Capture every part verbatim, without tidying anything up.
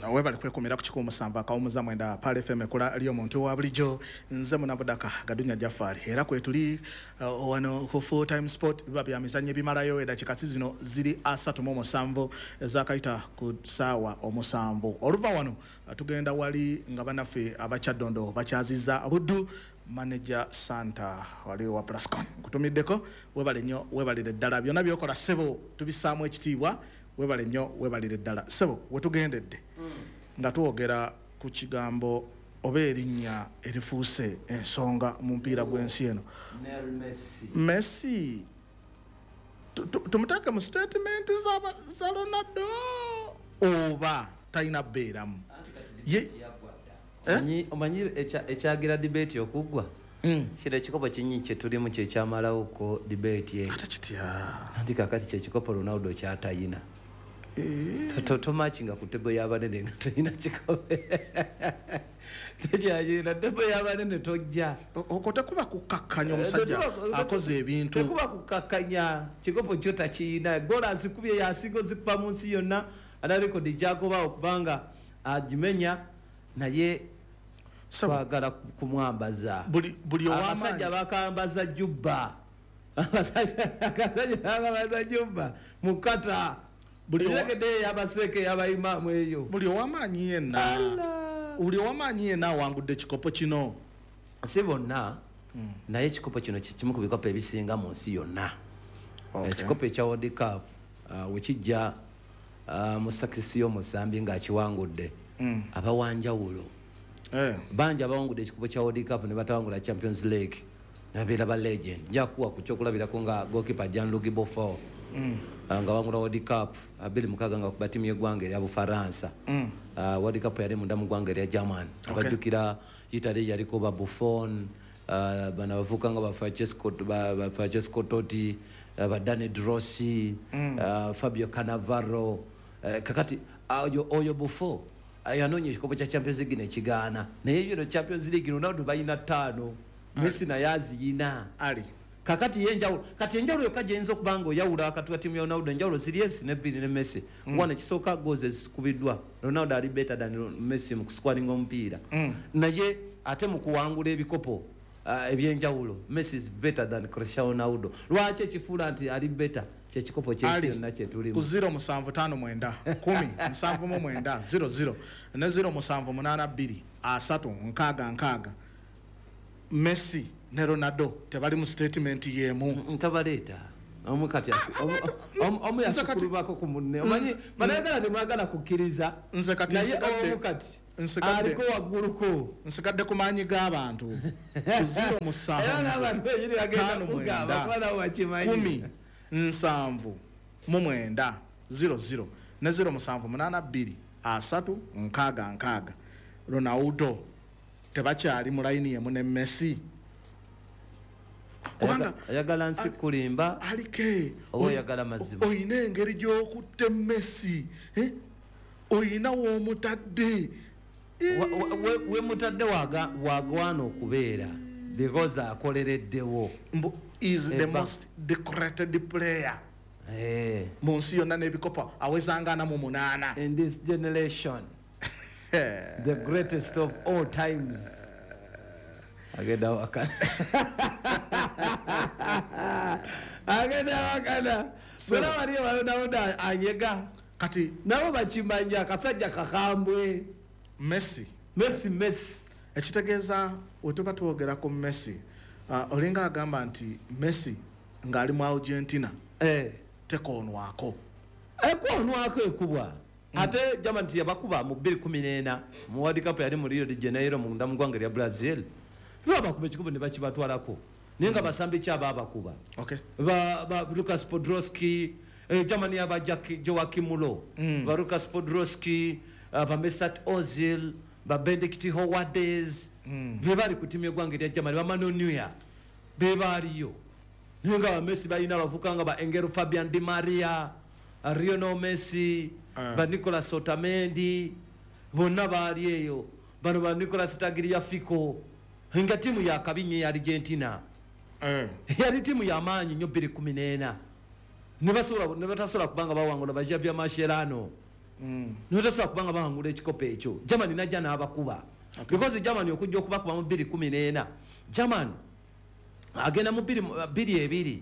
webali kwekumira ku kikumu samba akawumuza mwenda Pale F M ekola lyo muntu wa bulijjo nze munabudaka Gadunya Jafari era kwe tuli uh, wano ku full time sport biba bya mizanye bimalayo edakika zino ziri asatu mu musanvu zakaita ku sawa omusanvu oluva wano uh, tugenda wali nga banafe abachaddondo bachaziza buddu manager Santa wali wa Plascon kutumiddeko webale nnyo webalire ddala byonna byokola sebo tubisaamu ekitiibwa webale nnyo webalire ddala sebo wetugendedde mm. nga tuwogera ku kigambo oba erinnya erifuuse ensonga mu mpiira gw'ensi eno Messi Messi tumutake mu statement za Ronaldo oba talina beeramu omanyi ekyagira debate okugwa kino ekikopo kinyi kye tulimu kye kyamalawo ko debate ye ate kitya anti kakati kye kikopo Ronaldo kyatayina totomachinga ku tebo y'abanene nga toyina kikope tekyayina tebo y'abanene tojja okwo tekuba kukakkanya omusajja akoze ebintu tekuba kukakkanya kikopo kyo takiyina gola azikubye yasinga ozikupa mu nsi yonna ana rekodi gyagoba okubanga agimenya naye twagala kumwambaza abasajja bakambaza jubba abasajja bakambaza jubba mukata buli wagede yabaseke yabayimamu eyo buli owamaanyi yenna buli owamaanyi yenna awangudde ekikopo kino si bonna mm. naye ekikopo kino kimu ku bikopo ebisinga mu nsi yonna ekikopo ekya World Cup uh, wekijja uh, mu sakisi y'omusambi ng'akiwangudde mm. abawanjawulo eh. bangi abawangudde ekikopo kya World Cup ne batawangula Champions League nabeera ba legend njakuwa ku kyokulabirako nga goalkeeper Gianluigi Buffon mm. nga wangula World Cup abiri mukaga nga kuba timu y'eggwanga erya Bufaransa mm. uh, World Cup yali munda mu ggwanga erya German okay. abajjukira Italy yaliko ba Buffon uh, bana bavuka nga ba Francesco ba, ba Francesco Totti uh, ba Dani Rossi mm. uh, Fabio Cannavaro uh, kakati oyo uh, oyo Buffon uh, yanonye ekikopo kya Champions League nekigaana naye yo Champions League Ronaldo bayina ttaano Messi na yaziyina ali kakati yenjawulo kati enjawulo yokka gyeyinza okubanga oyawula akati wa timu ya Ronaldo enjawulo serious ne Bill ne Messi mm. wana kisooka goals kubiddwa Ronaldo ali better than Messi mu kusquaring omupiira mm. naye ate mu kuwangula ebikopo uh, ebyenjawulo Messi is better than Cristiano Ronaldo lwaki ekifuula nti ali better kye kikopo ky'ensi yonna kye tulimu ku zero musanvu ttaano mwenda kumi nsanvu mu mwenda zero zero ne zero musanvu munaana bbiri asatu nkaaga nkaaga Messi ne Ronaldo tebali mu statement yemu ntabaleeta omu kati omu yasikulubako ku munne omanyi banayagala temwagala kukkiriza naye omu kati aliko wagguluko nsigadde ku maanyi g'abantu ku zero musanvu kumi nsanvu mu mwenda zero zero ne zero musanvu munaana bbiri asatu nkaaga nkaaga Ronaldo tebakyali mu layini yemu ne Messi kubanga ayagala nsi kulimba alike obo yagala mazima oyina engeri gy'okutte Messi eh oyina w'omutadde we mutadde waga wagwana okubeera because akolereddewo is the most decorated player eh mu nsi yonna n'ebikopo awezanga ana mu munaana in this generation the greatest of all times agenda wakana agenda wakana sona wali waliona anyega kati nabo bakimanya akasajja kakambwe Messi Messi Messi ekitegeeza otuba twogera ku Messi uh, olinga agamba nti Messi ng'ali mu Argentina eh tekoonwako ekoonwako ekubwa Mm. ate Germany yabakuba mu bbiri kumi n'ena mu World Cup yali mu Rio de Janeiro mu ndamu gwanga lya Brazil lwaba kuba ekikubo ne bakibatwalako naye nga basambi kyaba abakuba okay ba, ba Lucas Podolski eh, Germany aba Joachim Löw mm. ba Lucas Podolski uh, ba Mesut Ozil ba Benedict Howardez mm. bebali ku timu y'eggwanga lya Germany ba Manuel Neuer bebaliyo naye nga ba Messi balina abavuka nga ba Angel Fabian Di Maria Lionel Messi uh. ba Nicolas Otamendi bonna baali eyo bano ba Nicolas Tagliafico nga timu ya kabinye ya Argentina uh. yali timu ya maanyi nnyo bbiri kumi n'ena ne basobola ne batasobola kubanga bawangula ba Javier Mascherano mm. notasobola kubanga bawangula ekikopo ekyo. Germany najja n'abakuba okay. because Germany okujja okubakuba mu bbiri kumi n'ena Germany agenda mu bbiri ebiri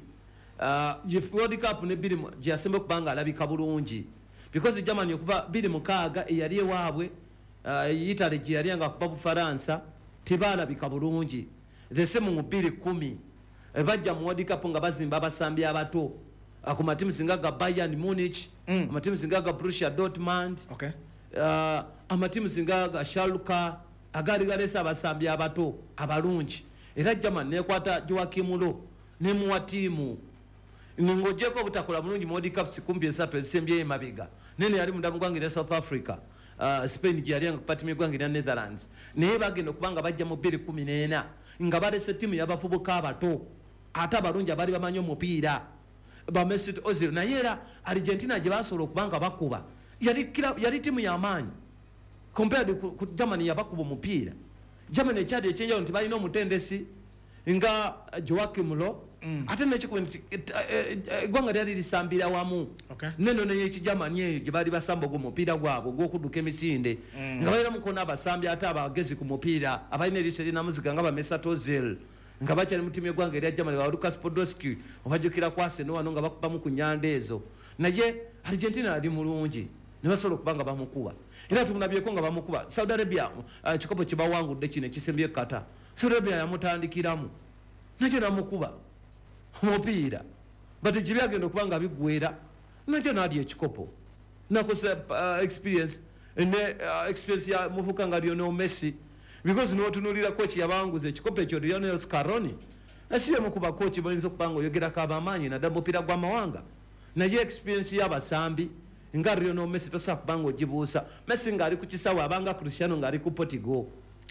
uh, World Cup ne bbiri gye yasemba okubanga alabika bulungi because Germany okuva bbiri mukaaga eyali ewaabwe uh, Italy gye yali nga kuba Bufaransa tebaalabika bulungi the same mu bbiri kumi bajja mu World Cup nga bazimba abasambi abato ku matimu singa ga Bayern Munich mm. amatimu singa ga Borussia Dortmund okay. uh, amatimu singa ga Schalke agali galesa abasambi abato abalungi era Germany nekwata Joachim Low ne mu tiimu ngojeko butakola bulungi mu World Cup sikumbi esatu esembye mabiga nene yali mundamu gwangira South Africa uh, Spain gyali nga kupati migwangira Netherlands naye bagenda kubanga bajja mu bbiri kumi n'ena nga balese tiimu y'abavubuka abato ate abalungi abali bamanyi omupiira ba Mesut Ozil naye era Argentina gye basobola okubanga bakuba yali, yali tiimu y'amaanyi compared ku Germany yabakuba omupiira. Germany ekyali ekyenjawulo nti balina omutendesi nga Joachim Low mm. ate nekikuba nti eggwanga lyali lisambira wamu okay. neno neyekijamani eyo gye baali basamba ogwo omupiira gwabwe ogw'okudduka emisinde mm. nga balina mukona abasambi ate abagezi ku mupiira abalina eriiso erinamuziga nga ba Mesut Ozil nga bakyali mu ttiimu y'eggwanga erya Germany ba Lukas Podolski obajjukira ku Arsenal wano nga bakubamu ku nnyanda ezo naye Argentina yali mulungi ne basobola okubanga bamukuba era tumunabyeko nga bamukuba. Saudi Arabia ekikopo uh, kye bawangudde kino ekisembye Qatar Saudi Arabia yamutandikiramu nakyo namukuba omupiira but ekibi agenda okuba nga bigwera nakyo naali ekikopo nakosa uh, experience ne uh, experience ya muvuka nga Lionel Messi because notunulira coach yabanguza ekikopo ekyo Lionel Scaloni asiye mukuba coach bayinza okubanga oyogerako abamaanyi naddala mupiira gw'amawanga naye experience y'abasambi nga Lionel Messi tosobola kubanga ogibuusa. Messi ng'ali ku kisawo abanga Cristiano ng'ali ku Portugal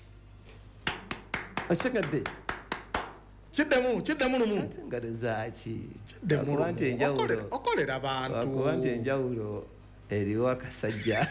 akyegedde kiddemu kiddemu lumu ate ngalo zaaki kiddemu lumu okolera bantu akuba nti enjawulo eriwo akasajja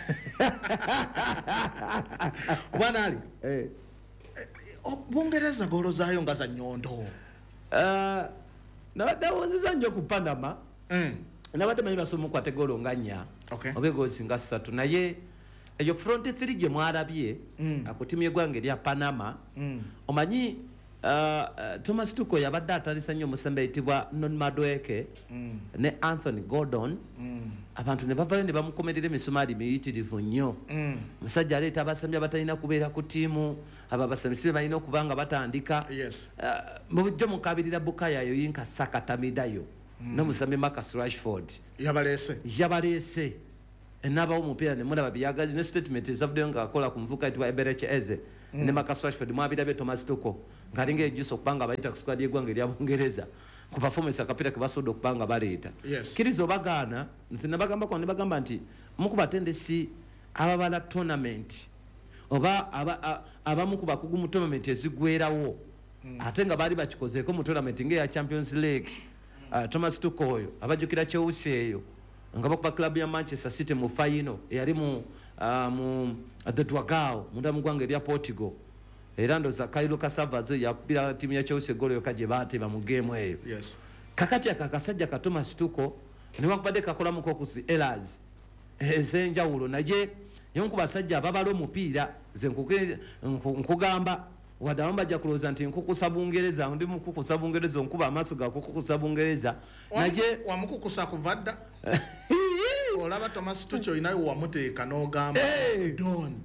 bwana ali eh. Bungereza golo zaayo nga za nyondo uh, nabadde awonzeza nnyo ku Panama mm. nabadde manyi basobola omukwate golo nga nnya okay. oba egoozi nga ssatu naye eyo front three gye mwalabye mm. akutimu eggwanga erya Panama mm. omanyi uh, uh, Thomas Tuchel yabadde atalisa nnyo omusembe ayitibwa Non Madueke mm. ne Anthony Gordon mm. abantu ne bavayo ne bamukomerera emisumaali miyitirivu nnyo omusajja mm. aleeta abasambi abatalina kubeera ku ttiimu abo abasambi sibe balina okuba nga batandika yes. uh, mu bujjo mukabirira Bukayo Yinka Saka Tamidayo mm. n'omusambi Marcus Rashford yabalese yabalese enabawo omupiira ne mulaba byagazi ne statement ezavuddeyo ng'akola ku muvuka ayitibwa Eberechi Eze mm. ne Marcus Rashford mwabirabye Thomas Tuchel ng'alinga ejjusa okubanga bayita ku squad y'eggwanga erya Bungereza ku performance akapiira ke basobodde okubanga baleeta yes. kiriza obagaana nze nabagambako ne bagamba nti omu ku batendesi ababala tournament oba abamu ku bakugu mu tournament ezigwerawo mm. ate nga baali bakikozeeko mu tournament ng'eya Champions League uh, Thomas Tuchel oyo abajjukira Chelsea eyo nga bakuba club ya Manchester City mu final eyali mu uh, mu the Dragao munda mu ggwanga erya Portugal era ndoza Kailo Kasavazo yakubira timu ya Chelsea golo yokaje baateba mu game eyo yes. kakati akakasajja ka Thomas Tuchel ne wakubadde kakolamu kokusi errors ezenjawulo naye yemu ku basajja ababala omupiira ze nkugamba wadde bajja kulowooza nti nkukusa Bungereza ndi mukukusa Bungereza onkuba amaaso ga kukusa Bungereza naye wamukukusa kuva dda olaba Thomas Tuchel inayo wamuteeka n'ogamba Don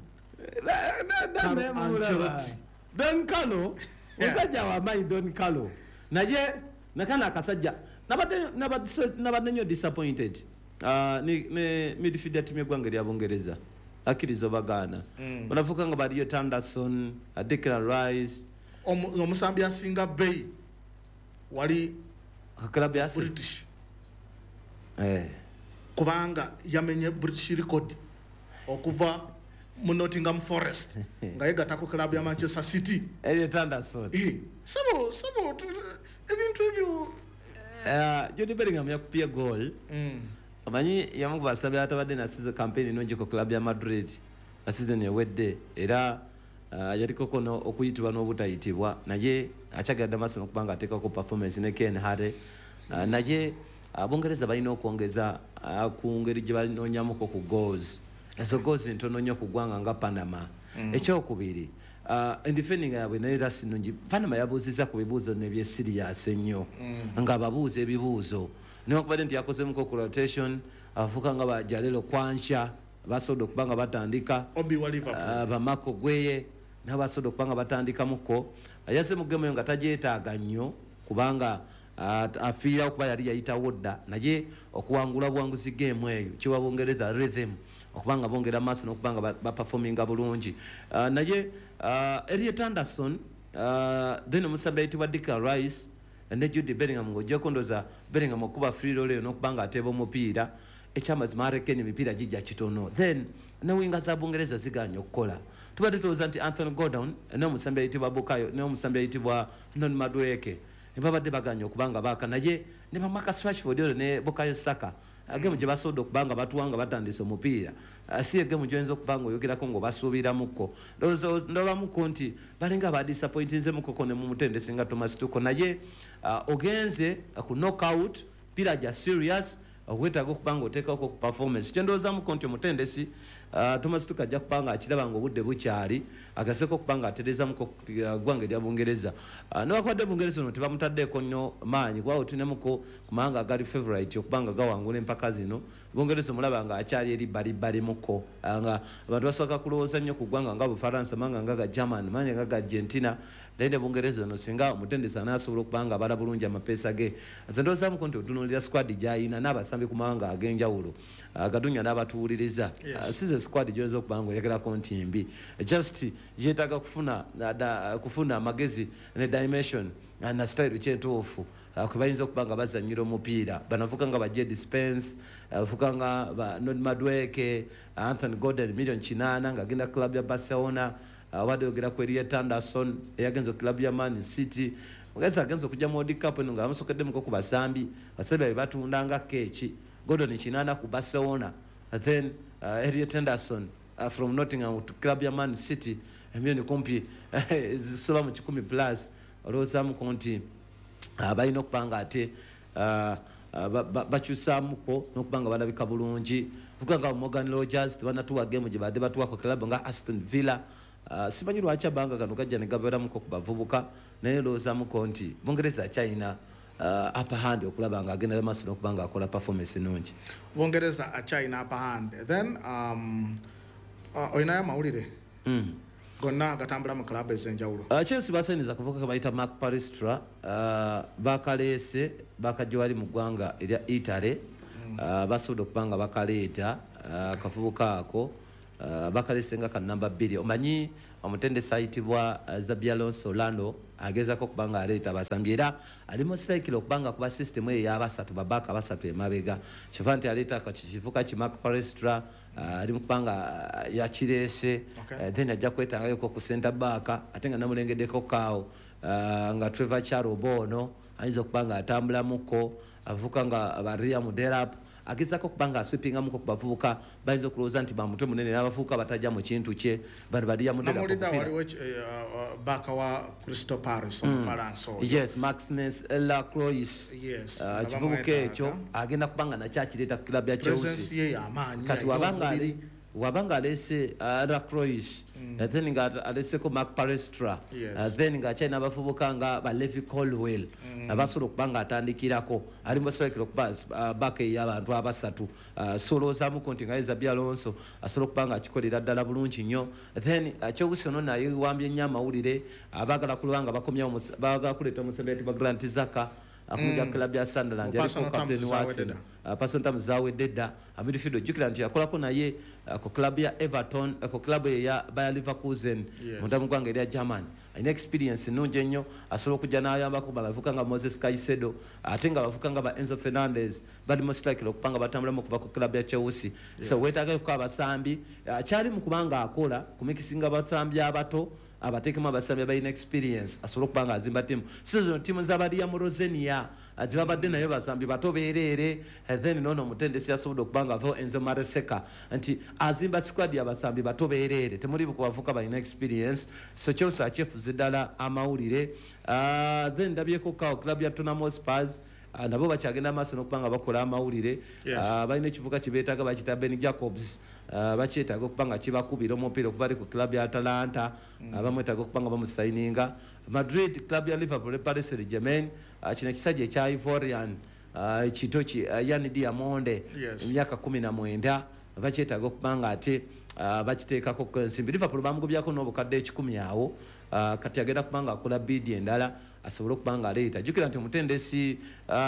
Don Carlo musajja wamaanyi Don Carlo naye nakana akasajja nabadde nnyo disappointed uh, ne midfielder timu y'eggwanga erya Bungereza akkiriza obagaana banafuuka nga baliyo Anderson Declan Rice omusambi asinga bbeeyi wali club ya British eh kubanga yamenye British record okuva mu Nottingham Forest nga yegatako club ya Manchester City Elliot Anderson eh sabo sabo ebintu ebyo eh Jude Bellingham yakupia goal mm. amanyi yamu basabe atabadde na season campaign nonje ko club ya Madrid a season ewedde era uh, yaliko kono okuyitibwa n'obutayitibwa naye achagadde maso nokubanga ateka ko performance ne Ken Hare uh, naye Abungereza balina okwongeza uh, ku ngeri gye balinonyamuko ku goals ezo gozi ntono nnyo ku ggwanga nga Panama. Ekyokubiri Uh, in defending yaabwe naye era sinungi. Panama yabuuziza ku bibuuzo nebye serious ennyo nga ababuuza ebibuuzo newankubadde nti yakozemuko ku rotation abavuka nga bajalelo kwansha basobola okuba nga batandika uh, bamako gweye nabo basobola okuba nga batandikamuko yazze mu gemu eyo nga tagyetaaga nnyo kubanga uh, afiira okuba yali yayitawo dda naye okuwangula buwanguzi gemu eyo kiwa Bungereza rhythm okubanga bongera maaso n'okubanga baperforminga bulungi uh, naye uh, Elliot Anderson uh, then omusajja ayitibwa Declan Rice ne Jude Bellingham ng'ojjako ndoza Bellingham okuba free roll eyo n'okubanga ateeba omupiira ekyamazima arekeni emipiira gijja kitono then ne winga za Bungereza ziganya okukola tubadde tulowooza nti Anthony Gordon n'omusajja ayitibwa Bukayo n'omusajja ayitibwa Non Madueke babadde baganya okubanga baaka naye ne ba Marcus Rashford ne Bukayo Saka agemu gye basobola okubanga batuwanga batandise omupiira si egemu gyoyinza okubanga oyogerako ng'obasuubiramuko ndobamuko nti balinga badisappointinzemuko ne mumutendesi nga Thomas Tuchel naye ogenze ku knockout piira gya serious okwetaaga okubanga oteekako ku performance kye ndowoozamuko nti omutendesi Thomas Tuchel ajja kubanga akiraba nga obudde bukyali agaseeko okubanga atereezamuko ggwanga erya Bungereza newakubadde Bungereza ono tebamutaddeeko nnyo maanyi kuba otunemuko kumanga agali favourite okubanga gawangula empaka zino Bungereza omulaba nga akyali eri balibbalimuko nga abantu basooka kulowooza nnyo ku ggwanga nga Bufaransa manga nga ga German manga nga ga Argentina naye ne Bungereza ono singa omutendesi anaasobola okubanga abala bulungi amapeesa ge nze ndowoozamuko nti otunuulira squad gy'ayina n'abasambi ku mawanga ag'enjawulo gadunya n'abatuwuliriza size squad gyoyinza okubanga oyegerako nti mbi just yeetaaga kufuna kufuna amagezi ne dimension na style kyentuufu kwe bayinza okuba nga bazannyira omupiira banavuga nga ba Jed Spence avuga nga ba Non Madueke Anthony Gordon million kinaana ng'agenda club ya Barcelona wadde yogera ku Elliot Anderson eyagenza club ya Man City mugezi agenza okujja mu World Cup eno nga bamusokeddemuko ku basambi basambi be batundanga keeki Gordon kinaana ku Barcelona then uh, Elliot Anderson uh, from Nottingham to club ya Man City emilioni kumpi zisoba mu kikumi plus olowoozamuko nti balina okubanga ate bakyusaamuko n'okubanga balabika bulungi vuga nga Morgan Rogers tebanatuwa gemu gye badde batuwako club nga Aston Villa simanyi lwaki abanga gano gajja ne gabeeramuko ku bavubuka naye olowoozamuko nti Bungereza akyalina upper hand okulaba nga agenda maaso n'okubanga akola performance ennungi Bungereza akyalina upper hand then um, uh, olinayo amawulire mm. gonna agatambula mu club ez'enjawulo uh, Chelsea basainiza akavuka kabayita Mark Palestra uh, bakaleese bakajja wali mu ggwanga erya Italy mm. uh, basobodde okubanga bakaleeta uh, akavubuka ako uh, bakaleese nga ka namba bbiri omanyi omutendesi ayitibwa uh, Xabi Alonso Orlando agezako okubanga aleeta abasambi era alimu strike okubanga kuba system eyo y'abasatu babaka basatu emabega kiva nti aleeta kivuka ki Mark Palestra ali mu kubanga yakireese then ajja kwetangayoko ku center back ate nga namulengeddeko kaawo nga Trevor Charobo ono ayinza okubanga atambulamuko avuka nga Maria Muderap agezako okubanga aswipingamuko ku bavubuka bayinza okulowooza nti bamutwe munene n'abavubuka batajja mu kintu kye bali Maria Muderap waliwo baka wa Crystal Palace omufalansa oyo yes Maximus Lacroix yes kivubuka ekyo agenda kubanga nakyakireeta ku club ya Chelsea kati wabanga ali wabanga alese uh, Lacroix mm. uh, then nga aleseko Mark Palestra yes. uh, then nga akyalina abavubuka nga ba Levi Colwell mm. abasobola okubanga atandikirako ali mubasobokera okuba uh, baka ey'abantu abasatu uh, solowoozamuko nti nga Xabi Alonso asobola okubanga akikolera ddala bulungi nnyo then uh, Chelsea ono naye wambye nnyo amawulire abaagala kulwanga bakomyawo baagala kuleeta omusajja ayitibwa Grant Xhaka akuja mm. club ya Sunderland yaliko captain wa Arsenal person tam zawedde dda midfield ojjukira nti yakolako naye ku club ya Everton ku club ya Bayer Leverkusen mundamu gwanga erya German alina experience ennungi ennyo asobola okujja n'ayambako bavuka nga Moses Caicedo ate nga bavuka nga ba Enzo Fernandez bali mu strike okupanga batambulamu okuva ku club ya Chelsea yeah. so weetaagayo ko abasambi akyali mu kubanga akola kumikisinga abasambi abato abateekemu abasambi abalina experience asobola okubanga azimba ttiimu si zino ttiimu z'abaliya mu Rosenia zibabadde nayo basambi bato beereere then noono omutendesi asobodde okubanga avao Enzo Mareseka nti azimba squad y'abasambi bato beereere temuli kubavuka balina experience so Chelsea akyefuza ddala amawulire uh, then ndabyeko kawo club ya Tottenham Hotspur nabo bakyagenda maaso n'okubanga bakola amawulire balina ekivuka kye beetaaga bakita Ben Jacobs bakyetaaga okubanga kibakubira omupiira okuva ali ku club ya Atalanta bamwetaaga okubanga bamusayininga. Madrid club ya Liverpool Paris Saint-Germain kino ekisajja ekya Ivorian ekito ki Yann Diamonde emyaka kumi na mwenda bakyetaaga okubanga ate bakiteekako ensimbi. Liverpool bamugobyako n'obukadde ekikumi awo kati agenda kubanga akola bidi endala asobole okubanga aleeta. Jjukira nti omutendesi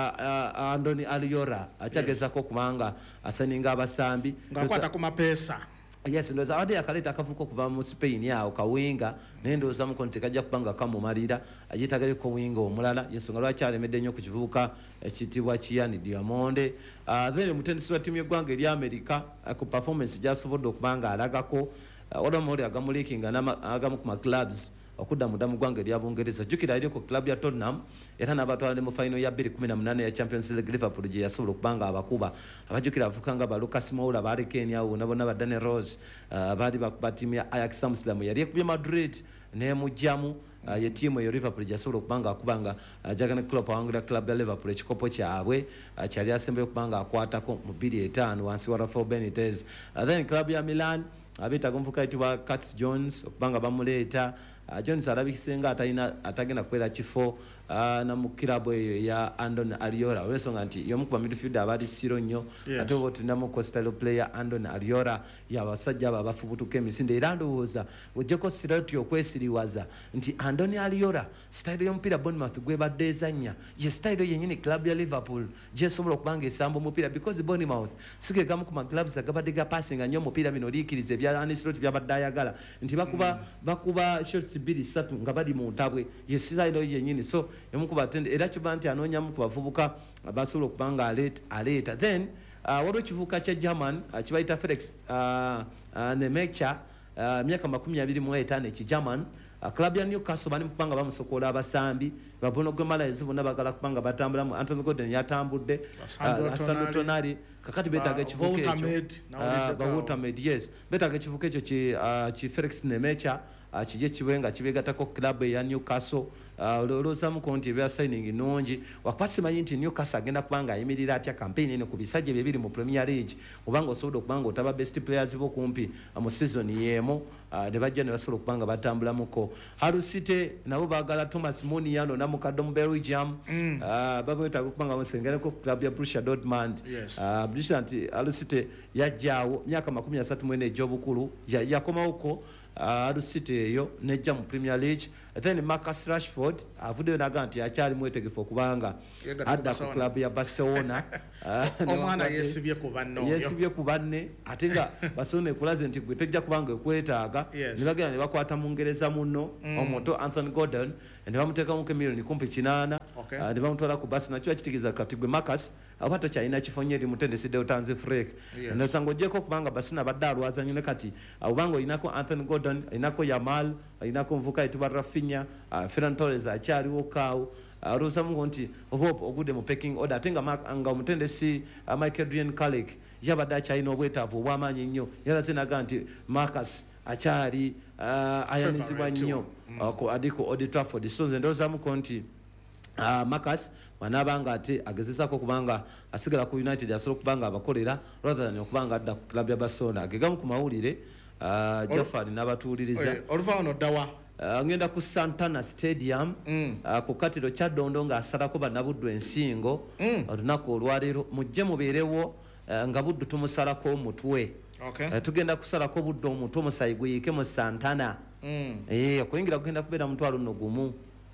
Andoni Aliora akyagezako okubanga asaninga abasambi ng'akwata ku mapeesa. Yes, ndoza ade akaleta akavuko kuva mu Spain yao kawinga nendo zamu konti kajja kubanga kamumalira ajitagayo ko winga omulala yesonga lwa kyale medde nnyo ku kivubuka ekitibwa Yann Diamonde. uh, then mutendesi wa timu y'eggwanga eri America uh, ku performance jasobodde okubanga alagako uh, odomoli agamulikinga agamu ku ma clubs okudda mu damu gwanga eri Abungereza. Jjukira eri ku club ya Tottenham era n'abatwala mu final ya bbiri kumi na munaana ya Champions League Liverpool gye yasobola okubanga abakuba. Abajjukira avuka nga ba Lucas Moura baali Kenya awo nabo ba Danny Rose uh, baali bakuba timu ya Ajax Amsterdam yali ekubye Madrid ne mujjamu uh, ye timu eyo Liverpool gye yasobola okubanga akubanga uh, Jurgen Klopp awangula club ya Liverpool ekikopo kyabwe uh, kyali asembe okubanga akwatako mu bbiri etaano wansi wa Rafael Benitez. uh, then club ya Milan abita kumfuka itwa Curtis Jones okubanga bamuleeta. Uh, Jones alabikisenga atalina atagenda kwera kifo uh, na mu kirabo eyo ya Andoni Aliora olwensonga nti yomu ku midfielder abali siro nnyo ate oba tulinamu costello player Andoni Aliora y'abasajja abo abafubutuka emisinde era ndowooza ojjeko sirati okwesiriwaza nti Andoni Aliora style y'omupiira Bournemouth gwebadde ezannya ye style yennyini club ya Liverpool gyesobola okubanga esamba omupiira because Bournemouth sige gamu ku maclubs agabadde gapasinga nnyo omupiira bino liikiriza ebya Ancelotti byabadde ayagala nti bakuba bakuba shots bbiri ssatu nga bali mu ntabwe ye style yennyini. So emukuba tende era kiba nti anoonyamu ku bavubuka basobola okubanga aleeta. Then uh, waliwo ekivubuka kya German uh, kibayita Felix uh, uh, Nemecha uh, myaka makumi abiri mu etaano ekigerman uh, club ya Newcastle bali mu kubanga bamusokola abasambi babono gwe Malays bonna bagala kubanga batambulamu. Anthony Gordon yatambudde Sandro uh, Tonali kakati betaaga ekivubuka ekyo ba Watermaid yes betaaga ekivubuka ekyo ki uh, ki Felix Nemecha uh, kijje kibenga kibegatako club ya Newcastle olwozamu konti ebya signing nungi wakuba simanyi nti Newcastle agenda kubanga ayimirira atya campaign eno ku bisajja bibiri mu Premier League obanga osobola okubanga otaba best players bokumpi mu season yemo ne bajja ne basobola okubanga batambulamuko. Hull City nabo baagala Thomas Muniano namukadde mu Belgium babwetaaga okubanga bamusengereko club ya Borussia Dortmund. Borussia nti Hull City yajjaawo myaka makumi asatu mu ena egy'obukulu yakomawoko Hull City eyo nejja mu Premier League. Then Marcus Rashford avuddeyo naga nti akyali mwetegefu okubanga adda ku club ya Barcelona omwana yesibye ku banno yesibye ku banne ate nga Barcelona ekulaze nti gwe tejja kubanga ekwetaaga ne bagenda ne bakwata mu Ngereza muno omuto Anthony Gordon ne bamuteekamu ke milioni kumpi kinaana ne bamutwala ku Barcelona kiba kitegeeza kati gwe Marcus aba tokyalina kifo nnyo eri mutendesi Deotanze Frek nosanga ojjeko okubanga Barcelona badde alwaza nnyo ne kati obanga olinako Anthony Gordon olinako Yamal olinako omuvuka etubwa Rafinha uh, Ferran Torres akyaliwo kaawo olwozamu nti oba ogudde mu pecking order ate nga omutendesi uh, Michael Adrian Carrick yabadde akyalina obwetaavu obw'amaanyi nnyo yalaze naga nti Marcus akyali uh, ayanizibwa nnyo uh, adi ku Old Trafford. So nze ndowoozamu nti Uh, Marcus wanabanga ate agezesako kubanga asigala ku United asobola okubanga abakolera rather than okubanga adda ku club ya Barcelona. Gegamu ku mawulire uh, Jafari n'abatuuliriza oluvano dawa uh, ngenda ku Santana Stadium mm. uh, ku katiro kya Dondo nga asalako bannabuddu ensingo mm. olunaku olwaleero mujje mubeerewo uh, nga buddu tumusalako omutwe okay. uh, tugenda kusalako buddu omutwe omusayi guyike mu Santana mm. eh, okuyingira kugenda kubeera mutwalo nno gumu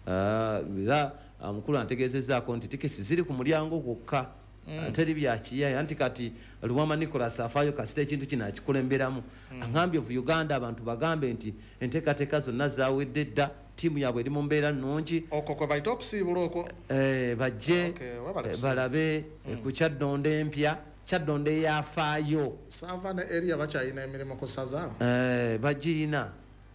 era uh, mukulu antegeezezaako nti tikisi ziri ku mulyango gwokka mm. teri byakiyaya anti kati Luwama Nicholas afaayo kasita ekintu kino akikulemberamu mm. angambye of Uganda abantu bagambe nti enteekateeka zonna zaawedde dda tiimu yaabwe eri mu mbeera nnungi okwo kwe bayita okusiibula okwo eh, bajje okay, eh, balabe mm. eh, ku Kyaddondo empya Kyaddondo eyafaayo Savana area bakyalina emirimu ku saza eh, bagirina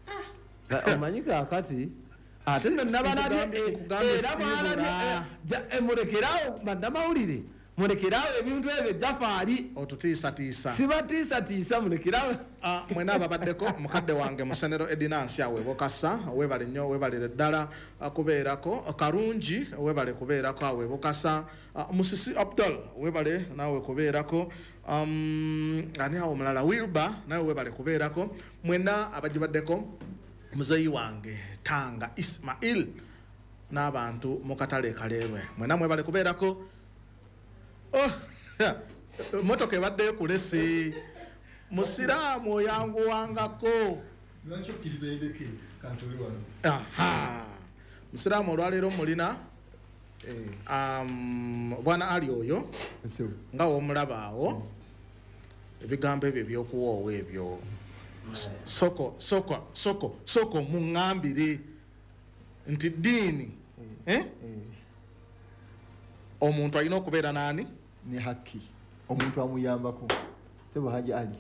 ah. omanyi kaakati ate nno nabalabye era bwalabye emulekerawo bannamawulire mulekerawo ebintu ebyo Jafari otutiisatiisa sibatiisatiisa mulekerawo. Mwena ababaddeko mukadde wange Musenero Edinansi awe Bokasa webale nnyo webalire ddala kubeerako Karungi webale kubeerako awe Bokasa Musisi Abdul webale nawe kubeerako ani awo mulala Wilba nawe webale kubeerako mwena abagibaddeko muzeyi wange Tanga Ismail n'abantu mukatale Kaleerwe mwena mwebale kubeerako. Oh motoka ebadde kulese musiraamu yangu wangako lwaki okkiriza endeke kantoli wano. Aha musiraamu olwaleero mulina um, bwana ali oyo nga womulaba awo ebigambo ebyo ebyokuwoowa ebyo soko soko soko soko muŋŋambire nti ddiini eh? Omuntu alina okubeera nani ne haki omuntu amuyambako sebo Haji Ali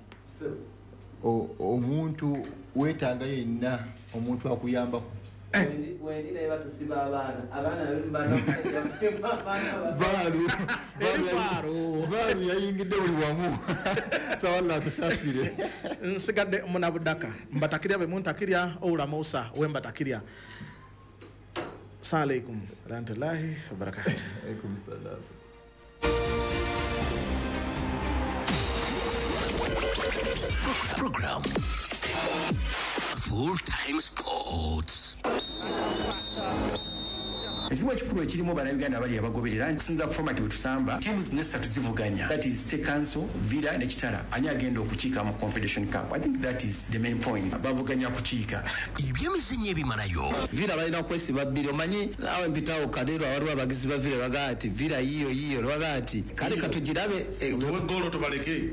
omuntu wetaaga yenna omuntu akuyambako wendi naye batusiba abaana abaana vaalu yayingidde buli wamu sawalla atusaasire nsigadde munabudaka mbatakirya be muntakirya oula Musa we mbatakirya. Assalamu alaikum warahmatullahi wabarakatuh. Alaikum salam. Program Full Time Sports. Ekiwa kikulu ekirimu bannayuganda abali abagoberera nkusinza ku format wetusamba tiimu zino essatu zivuganya, that is State Council, Villa ne Kitara ani agenda okukiika mu Confederation Cup. I think that is the main point. Bavuganya kukiika ebyemizannyo ebimalayo. Villa balina kwesiba bbiri omanyi naawe mpitawo Kadero waliwo abagizi ba Villa bagaa ati Villa yiyo yiyo lwaga ati kale katugirabe tuwe golo tubaleke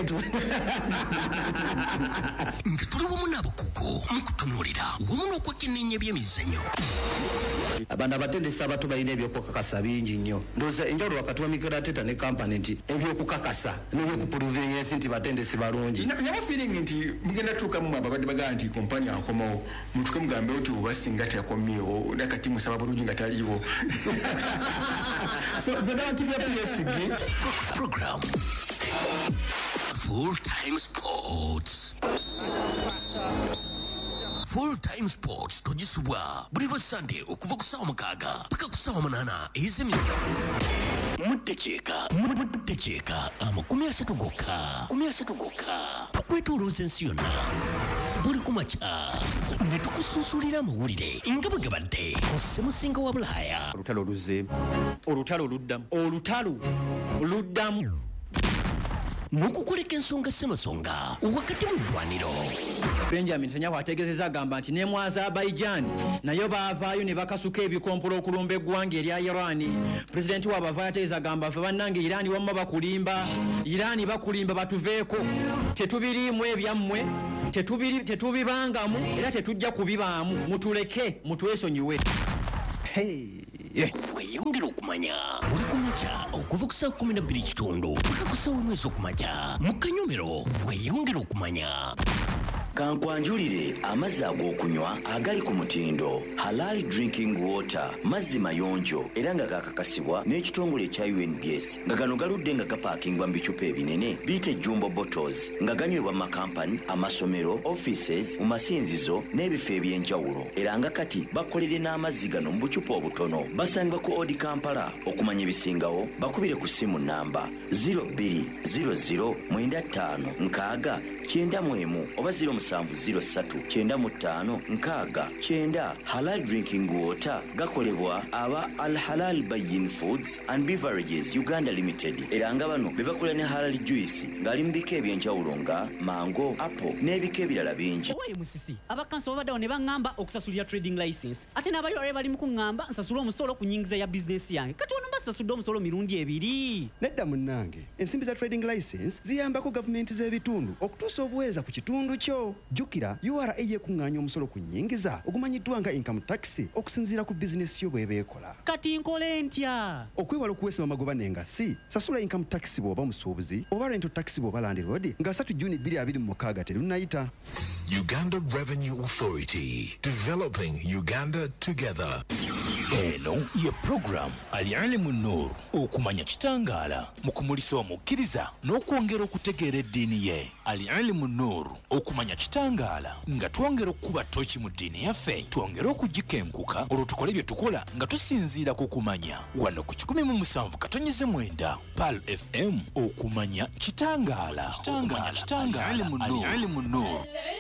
nga tuli wamu n'abakugu mu kutunuulira wamu n'okwekenneenya ebyemizannyo. Abantu abatendesa abato balina ebyokukakasa bingi nnyo. Ndowooza enjawulo wakati wa Mikel Arteta ne kampani nti ebyokukakasa n'ebyokupuluvinga ensi nti batendesi balungi. Naba feeling nti mugenda tuukamu ababadde bagaa nti kompani akomawo mutuke mugambe oti oba singa teyakomyewo nakati musaba bulungi nga taliiwo. So zonna abantu byesigi Program Full Time Sports. Full Time Sports togisubwa buli lwa Sunday okuva ku ssaawa mukaaga paka ku ssaawa munaana ez'emisana. Muddekyeka muddekyeka amakumi asatu gokka kumi asatu gokka tukwetoolooza ensi yonna buli ku makya ne tukusuusulira amawulire nga bwe gabadde ku ssemusinga wa Bulaaya. Olutalo luzze olutalo oluddamu olutalo oluddamu n'okukoleka ensonga ssemasonga wakati mu ddwaniro. Benjamin Netanyahu ategeezezza agamba nti ne mu Azerbaijan nayo baavaayo ne bakasuka ebikompolo okulumba eggwanga erya Irani. Pulezidenti waabwe avaayo ategeeza agamba fe bannange Irani wamma bakulimba Irani bakulimba batuveeko tetubiriimu ebyammwe tetubibangamu era tetujja kubibaamu mutuleke mutwesonyiwe. Weeyongera okumanya buli ku makya okuva ku ssaawa kumi na bbiri kitundu paka ku ssaawa emu ez'okumakya mu Kanyomero. Weeyongera okumanya kankwanjulire amazzi ag'okunywa agali ku mutindo Halal Drinking Water, mazzi mayonjo era nga gakakasibwa n'ekitongole ekya U N B S nga gano galudde nga gapaakingwa mu bicupa ebinene biyite jumbo bottles nga ganywebwa mu makampani, amasomero, offices, mu masinzizo n'ebifo eby'enjawulo era nga kati bakolere n'amazzi gano mu bucupa obutono. Basangibwa ku Odi Kampala. Okumanya ebisingawo bakubire ku ssimu namba zero bbiri zero zero mwenda ttaano nkaaga kyenda mu emu oba zero musanvu zero ssatu kyenda mu ttaano nkaaga kyenda. Halal Drinking Water gakolebwa aba Al Halal Bayin Foods and Beverages Uganda Limited era nga bano be bakola ne Halal Juice ng'ali mu bika eby'enjawulo nga mango, apple n'ebika ebirala bingi. Owaye musisi abakanso babaddewo ne baŋŋamba okusasulira trading license ate n'abali wali bali mu kuŋŋamba nsasula omusolo ku nnyingiza ya bizinesi yange kati wano mbasasudde omusolo mirundi ebiri. Nedda munnange ensimbi za trading license ziyambako gavumenti z'ebitundu okutuusa obuweereza ku kitundu kyo omusolo. Jukira U R A yekuŋŋaanya omusolo ku nnyingiza ogumanyiddwa nga income tax okusinziira ku bizinesi yo bw'eba ekola. Kati nkole ntya? Okwewala okuweesa amagoba n'engassi, sasula income tax bw'oba musuubuzi oba rental tax bw'oba landlord nga three June twenty twenty-six terunnayita. Uganda Revenue Authority, developing Uganda together. Eno ye program Al-Ilmu Nur okumanya kitangaala mu kumulisa omukkiriza n'okwongera okutegeera eddiini ye. Al-Ilmu Nur okumanya kitangaala nga twongera okukuba toki mu ddiini yaffe, twongera okugikenkuka olwo tukole bye tukola nga tusinziira ku kumanya. Wano ku kikumi mu musanvu katonnyeze mwenda Pal F M okumanya kitangaala. Kitangaala. Al-Ilmu Nur.